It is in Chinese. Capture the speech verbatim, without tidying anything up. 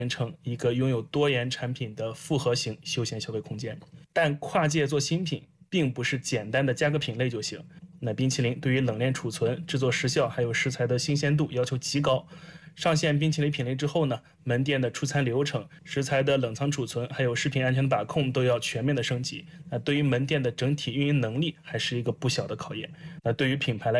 变成一个拥有多元产品的复合型休闲消费空间。但跨界做新品，并不是简单的加个品类就行。那冰淇淋对于冷链储存、制作时效还有食材的新鲜度要求极高。上线冰淇淋品类之后呢，门店的出餐流程、食材的冷藏储存还有食品安全的把控都要全面的升级。那对于门店的整体运营能力还是一个不小的考验。那对于品牌来